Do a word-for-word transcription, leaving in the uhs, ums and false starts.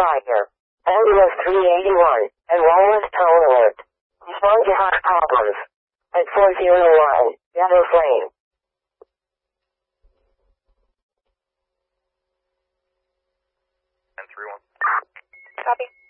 fire. Ambulance three eighty-one and wireless tone alert. Respond to hot problems. At four zero one, Yellow Flame. And three one. Copy.